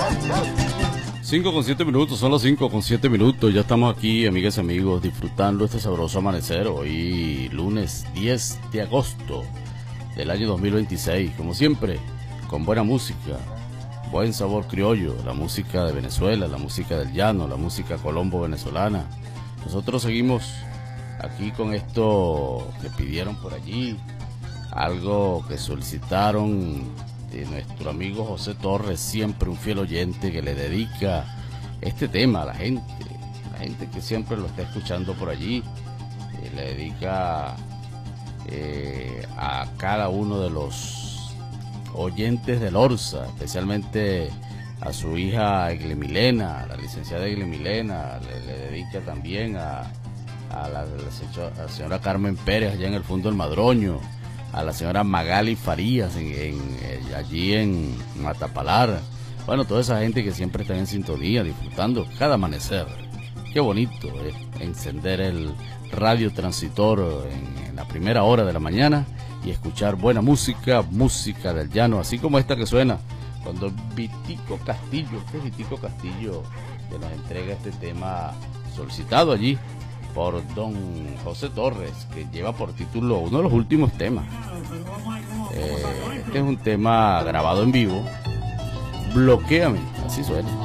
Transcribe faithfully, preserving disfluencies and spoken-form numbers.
cinco con siete minutos, son las cinco con siete minutos. Ya estamos aquí, amigas y amigos, disfrutando este sabroso amanecer. Hoy, lunes diez de agosto del año dos mil veintiséis. Como siempre, con buena música, buen sabor criollo, la música de Venezuela, la música del llano, la música colombo-venezolana. Nosotros seguimos aquí con esto que pidieron por allí, algo que solicitaron de nuestro amigo José Torres, siempre un fiel oyente que le dedica este tema a la gente, la gente que siempre lo está escuchando por allí, eh, le dedica eh, a cada uno de los oyentes del Orsa, especialmente a su hija Eglemilena, la licenciada Eglemilena, le, le dedica también a, a, la, a la señora Carmen Pérez allá en el Fondo del Madroño, a la señora Magali Farías en, en, allí en Matapalar. Bueno, toda esa gente que siempre está en sintonía, disfrutando cada amanecer. Qué bonito es encender el radio transitor en, en la primera hora de la mañana y escuchar buena música, música del llano, así como esta que suena cuando Vitico Castillo, este es Vitico Castillo que nos entrega este tema solicitado allí por don José Torres, que lleva por título uno de los últimos temas. Eh, este es un tema grabado en vivo, Bloquéame, así suena.